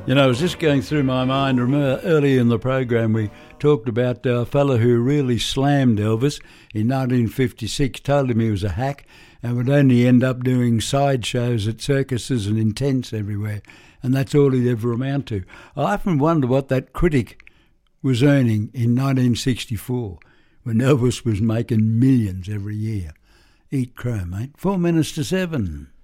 You know, I was just going through my mind. Remember earlier in the program we talked about a fellow who really slammed Elvis in 1956, told him he was a hack and would only end up doing sideshows at circuses and in tents everywhere. And that's all he'd ever amount to. I often wonder what that critic was earning in 1964 when Elvis was making millions every year. Eat crow, mate. 4 minutes to 7.